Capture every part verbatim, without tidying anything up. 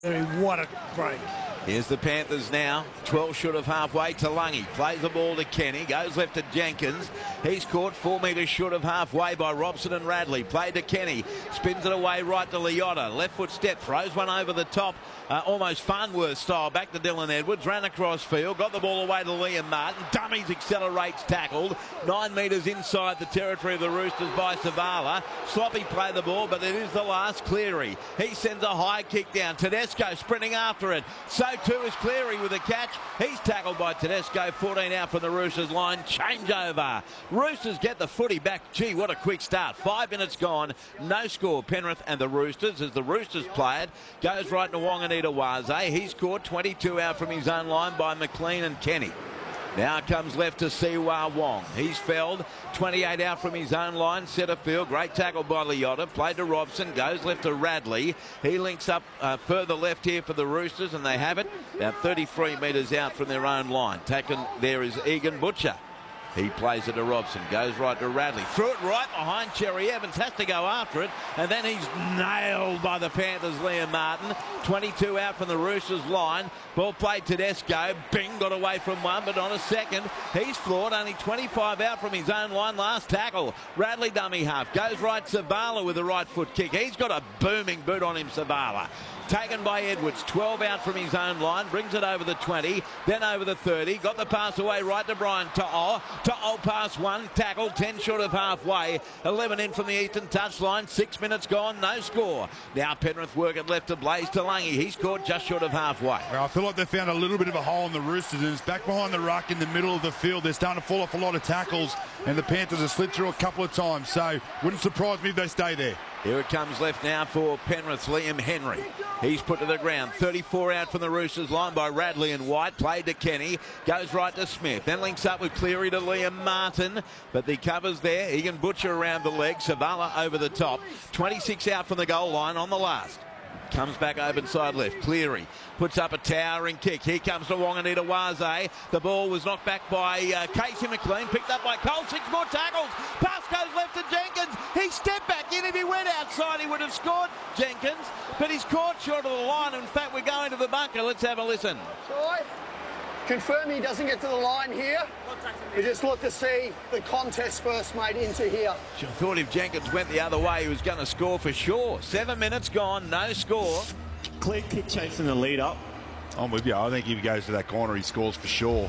What a break. Here's the Panthers now. twelve short of halfway. Talangi plays the ball to Kenny. Goes left to Jenkins. He's caught four metres short of halfway by Robson and Radley. Played to Kenny. Spins it away right to Leota. Left foot step. Throws one over the top. Uh, almost Farnworth style. Back to Dylan Edwards. Ran across field. Got the ball away to Liam Martin. Dummies accelerates. Tackled. Nine metres inside the territory of the Roosters by Savala. Sloppy play the ball, but it is the last. Cleary. He sends a high kick down. Tedesco sprinting after it. So too is Cleary with a catch. He's tackled by Tedesco. fourteen out from the Roosters line. Changeover. Roosters get the footy back. Gee, what a quick start. Five minutes gone. No score. Penrith and the Roosters as the Roosters play it. Goes right to Wanganita-Waze. He's caught twenty-two out from his own line by McLean and Kenny. Now comes left to Siwa Wong. He's felled. twenty-eight out from his own line. Centre field. Great tackle by Leota. Played to Robson. Goes left to Radley. He links up uh, further left here for the Roosters, and they have it about thirty-three metres out from their own line. Taken there is Egan Butcher. He plays it to Robson, goes right to Radley. Threw it right behind Cherry Evans, has to go after it, and then he's nailed by the Panthers, Liam Martin. twenty-two out from the Roosters line. Ball played Tedesco. Bing got away from one, but on a second. He's floored, only twenty-five out from his own line. Last tackle. Radley dummy half. Goes right Savala with a right foot kick. He's got a booming boot on him, Savala. Taken by Edwards, twelve out from his own line, brings it over the twenty, then over the thirty, got the pass away right to Brian To'o. To'o pass one, tackle, ten short of halfway, eleven in from the eastern touchline, six minutes gone, no score. Now Penrith work it left to Blaze Talangi, he's caught just short of halfway. Well, I feel like they found a little bit of a hole in the Roosters, and it's back behind the ruck in the middle of the field. They're starting to fall off a lot of tackles, and the Panthers have slid through a couple of times, so wouldn't surprise me if they stay there. Here it comes left now for Penrith's Liam Henry. He's put to the ground. thirty-four out from the Roosters line by Radley and White. Played to Kenny. Goes right to Smith. Then links up with Cleary to Liam Martin. But the cover's there. Egan Butcher around the leg. Savala over the top. twenty-six out from the goal line on the last. Comes back open side left. Cleary puts up a towering kick. Here comes to Wanganita-Waze. The ball was knocked back by uh, Casey McLean. Picked up by Cole. Six more tackles. Pass goes left to Jenkins. He stepped back in. If he went outside, he would have scored, Jenkins. But he's caught short of the line. In fact, we're going to the bunker. Let's have a listen. Troy, confirm he doesn't get to the line here. We just look to see the contest first, mate, into here. I thought if Jenkins went the other way, he was going to score for sure. Seven minutes gone, no score. Clear kick chasing the lead up. I'm with you. I think if he goes to that corner, he scores for sure.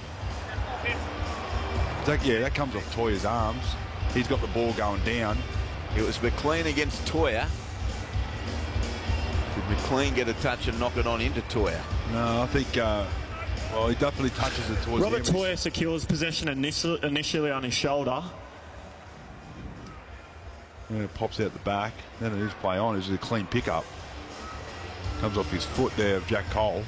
That, yeah, that comes off Toya's arms. He's got the ball going down. It was McLean against Toya. Did McLean get a touch and knock it on into Toya? No, I think... Uh, Well, he definitely touches it towards Robert the Toya secures possession initially, initially on his shoulder. And it pops out the back. Then it is play on. It's a clean pickup. Comes off his foot there of Jack Cole.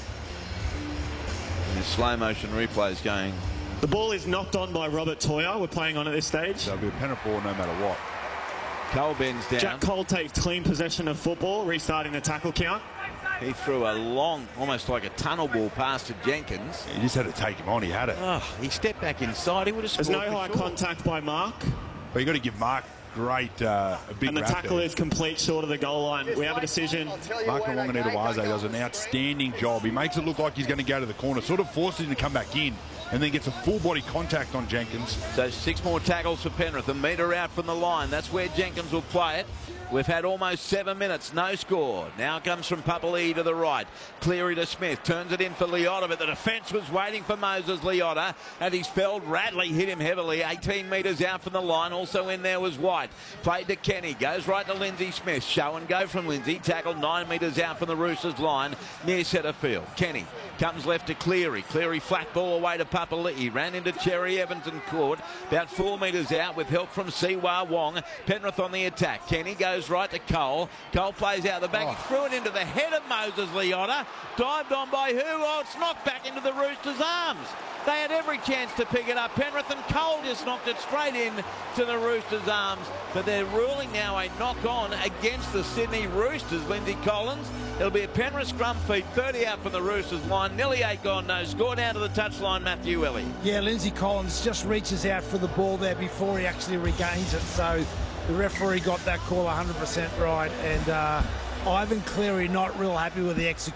And his slow motion replays going. The ball is knocked on by Robert Toya. We're playing on at this stage. So it'll be a penalty ball no matter what. Cole bends down. Jack Cole takes clean possession of football, restarting the tackle count. He threw a long, almost like a tunnel ball pass to Jenkins. He just had to take him on. He had it. Oh, he stepped back inside. He would have scored. There's no high sure. contact by Mark. But you got to give Mark great, uh, a big And the tackle there is complete short of the goal line. We have a decision. Mark Wanganita-Waze does an outstanding job. He makes it look like he's going to go to the corner, sort of forces him to come back in, and then gets a full body contact on Jenkins. So six more tackles for Penrith. A metre out from the line. That's where Jenkins will play it. We've had almost seven minutes, no score. Now comes from Papali'i to the right. Cleary to Smith, turns it in for Leota, but the defence was waiting for Moses Leota, and he's felled. Radley hit him heavily, eighteen metres out from the line. Also in there was White. Played to Kenny, goes right to Lindsay Smith. Show and go from Lindsay, tackled nine metres out from the Roosters line, near centre field. Kenny comes left to Cleary. Cleary flat ball away to Papali'i. Ran into Cherry Evans and caught. About four metres out with help from Siwa Wong. Penrith on the attack. Kenny goes right to Cole. Cole plays out the back. Oh. He threw it into the head of Moses Leota. Dived on by who? Oh, it's knocked back into the Roosters' arms. They had every chance to pick it up. Penrith and Cole just knocked it straight in to the Roosters' arms. But they're ruling now a knock-on against the Sydney Roosters, Lindsay Collins. It'll be a Penrith scrum feed, thirty out from the Roosters' line. Nearly eight gone, no score. Down to the touchline, Matthew Ellie. Yeah, Lindsay Collins just reaches out for the ball there before he actually regains it. So the referee got that call one hundred percent right. And uh, Ivan Cleary not real happy with the execution.